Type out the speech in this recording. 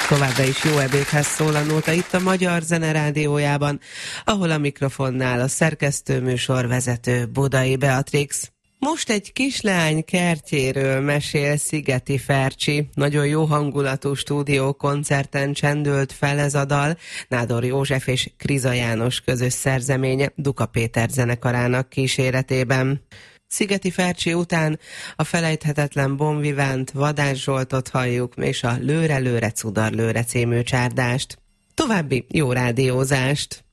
Továbbra is jó ebédhez szól a nóta itt a Magyar Zene Rádiójában, ahol a mikrofonnál a szerkesztőműsorvezető Budai Beatrix. Most egy kislány kertjéről mesél Szigeti Fercsi. Nagyon jó hangulatú stúdiókoncerten csendült fel ez a dal, Nádor József és Kriza János közös szerzeménye Duka Péter zenekarának kíséretében. Szigeti Fercsi után a felejthetetlen Bon Vivant, Vadász Zsoltot halljuk, és a Lőre, lőre, cudar, lőre című csárdást. További jó rádiózást!